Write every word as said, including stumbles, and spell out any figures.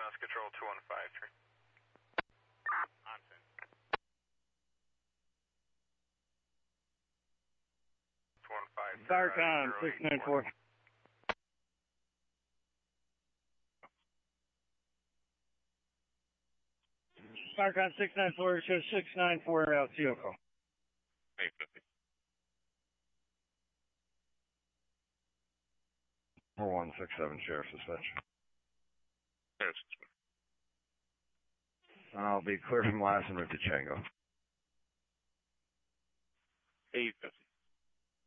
Lost control two one five three. On scene. two one five three. Starcom six nine four. Starcom six nine four, show six nine four out C O call. eight fifty. four one six seven, Sheriff Dispatch. Yes. I'll be clear from last and route to Chango. eight fifty.